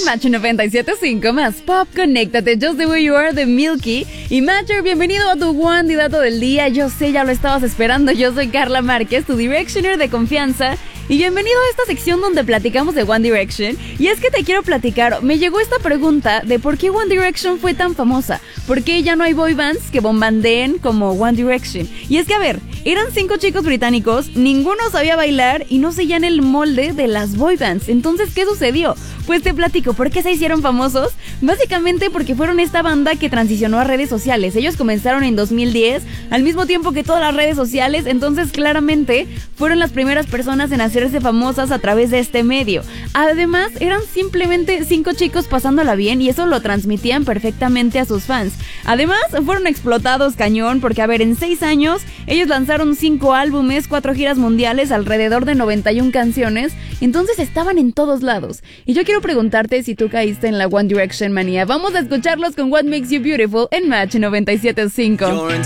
Match 97.5 más pop, conéctate, Just the Way You Are de Milky. Y Matcher, bienvenido a tu candidato del día. Yo sé, ya lo estabas esperando. Yo soy Carla Márquez, tu Directioner de confianza. Y bienvenido a esta sección donde platicamos de One Direction. Y es que te quiero platicar, me llegó esta pregunta de por qué One Direction fue tan famosa. ¿Por qué ya no hay boy bands que bombardeen como One Direction? Y es que, a ver, eran 5 chicos británicos, ninguno sabía bailar y no seguían el molde de las boy bands. Entonces, ¿qué sucedió? Pues te platico, ¿por qué se hicieron famosos? Básicamente porque fueron esta banda que transicionó a redes sociales. Ellos comenzaron en 2010, al mismo tiempo que todas las redes sociales, entonces claramente fueron las primeras personas en hacerse famosas a través de este medio. Además, eran simplemente 5 chicos pasándola bien y eso lo transmitían perfectamente a sus fans. Además, fueron explotados cañón porque, a ver, en 6 años, ellos lanzaron 5 álbumes, 4 giras mundiales, alrededor de 91 canciones, entonces estaban en todos lados. Y yo quiero preguntarte si tú caíste en la One Direction manía. Vamos a escucharlos con What Makes You Beautiful en Match 97.5.